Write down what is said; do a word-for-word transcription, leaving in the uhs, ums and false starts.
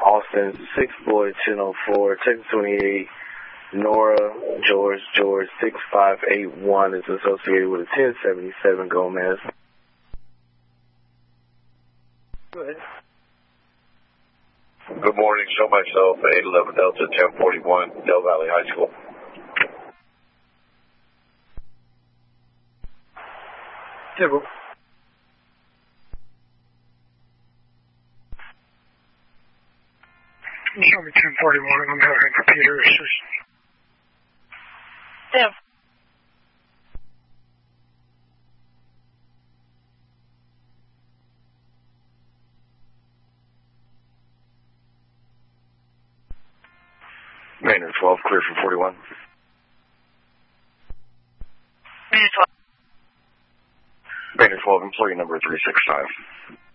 Austin, six Floyd, ten oh four, Texas twenty-eight, Nora, George, George, six five eight one is associated with a ten seventy-seven Gomez. Go ahead. Good morning. Show myself, eight eleven Delta, ten forty-one, Del Valley High School. Tibble. Show me ten forty-one, and I'm having computer issues. Tim. Maynard twelve, clear for forty-one. Maynard twelve. Maynard twelve, employee number three six five.